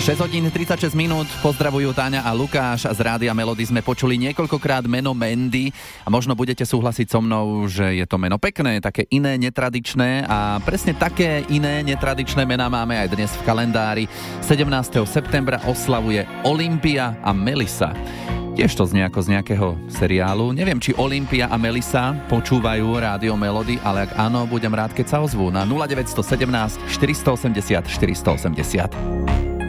6 hodín 36 minút, pozdravujú Táňa a Lukáš a z Rádia Melody sme počuli niekoľkokrát meno Mandy a možno budete súhlasiť so mnou, že je to meno pekné, také iné, netradičné a presne také iné, netradičné mená máme aj dnes v kalendári. 17. septembra oslavuje Olympia a Melissa. Tiež to znie ako z nejakého seriálu. Neviem, či Olympia a Melissa počúvajú Rádio Melody, ale ak áno, budem rád, keď sa ozvú na 0917 480 480.